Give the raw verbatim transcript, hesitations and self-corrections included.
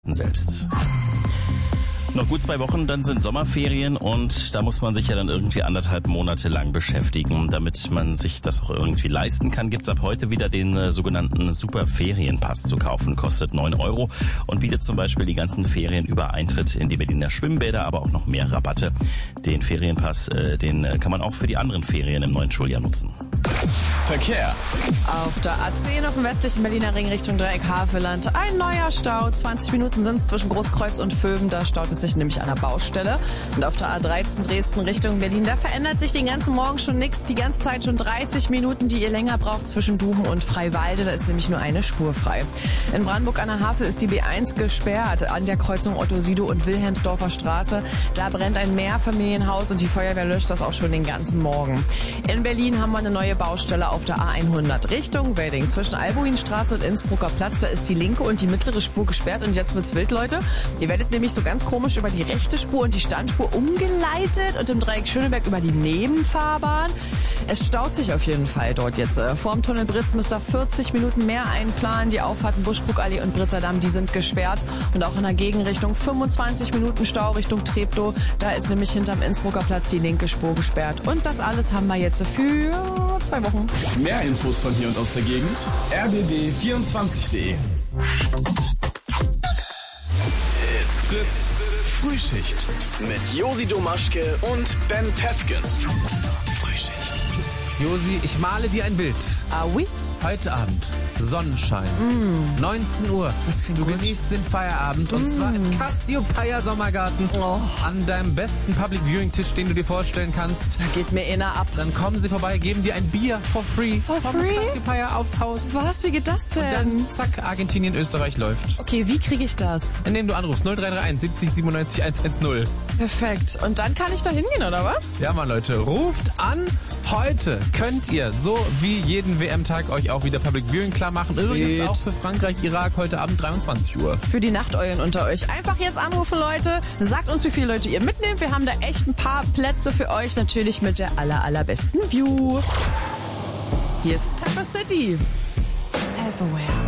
selbst. Noch gut zwei Wochen, dann sind Sommerferien und da muss man sich ja dann irgendwie anderthalb Monate lang beschäftigen. Damit man sich das auch irgendwie leisten kann, gibt's ab heute wieder den äh, sogenannten Super-Ferienpass zu kaufen. Kostet neun Euro und bietet zum Beispiel die ganzen Ferien über Eintritt in die Berliner Schwimmbäder, aber auch noch mehr Rabatte. Den Ferienpass, äh, den äh, kann man auch für die anderen Ferien im neuen Schuljahr nutzen. Verkehr. Auf der A zehn auf dem westlichen Berliner Ring Richtung Dreieck Havelland ein neuer Stau. zwanzig Minuten sind es zwischen Großkreuz und Vöwen. Da staut es sich nämlich an der Baustelle. Und auf der A dreizehn Dresden Richtung Berlin, da verändert sich den ganzen Morgen schon nichts. Die ganze Zeit schon dreißig Minuten, die ihr länger braucht zwischen Duben und Freiwalde. Da ist nämlich nur eine Spur frei. In Brandenburg an der Havel ist die B eins gesperrt. An der Kreuzung Otto-Sido und Wilhelmsdorfer Straße. Da brennt ein Mehrfamilienhaus und die Feuerwehr löscht das auch schon den ganzen Morgen. In Berlin haben wir eine neue Baustelle auf der A hundert Richtung Wedding. Zwischen Albuinstraße und Innsbrucker Platz, da ist die linke und die mittlere Spur gesperrt und jetzt wird's wild, Leute. Ihr werdet nämlich so ganz komisch über die rechte Spur und die Standspur umgeleitet und im Dreieck Schöneberg über die Nebenfahrbahn. Es staut sich auf jeden Fall dort jetzt. Vorm Tunnel Britz müsst ihr vierzig Minuten mehr einplanen. Die Auffahrten Buschbruckallee und Britzer Damm, die sind gesperrt. Und auch in der Gegenrichtung fünfundzwanzig Minuten Stau Richtung Treptow. Da ist nämlich hinterm Innsbrucker Platz die linke Spur gesperrt. Und das alles haben wir jetzt für zwei Wochen. Mehr Infos von hier und aus der Gegend. r b b vierundzwanzig punkt de. It's Fritz Frühschicht mit Josi Domaschke und Ben Pepkes. Frühschicht. Josi, ich male dir ein Bild. Ah oui? Heute Abend, Sonnenschein, mm. neunzehn Uhr. Du gut. Genießt den Feierabend mm. und zwar im Cassiopeia Sommergarten oh. an deinem besten Public Viewing Tisch, den du dir vorstellen kannst. Da geht mir einer ab. Dann kommen sie vorbei, geben dir ein Bier for free. For vom free? Cassiopeia aufs Haus. Was? Wie geht das denn? Und dann, zack, Argentinien, Österreich läuft. Okay, wie kriege ich das? Indem du anrufst null drei drei eins siebzig siebenundneunzig hundertzehn. Perfekt. Und dann kann ich da hingehen, oder was? Ja, Mann, Leute, ruft an. Heute könnt ihr, so wie jeden W M-Tag, euch auch wieder Public Viewing klar machen. Übrigens Geht. auch für Frankreich, Irak heute Abend dreiundzwanzig Uhr. Für die Nachteulen unter euch. Einfach jetzt anrufen, Leute. Sagt uns, wie viele Leute ihr mitnehmt. Wir haben da echt ein paar Plätze für euch. Natürlich mit der aller, allerbesten View. Hier ist Taco City. It's everywhere.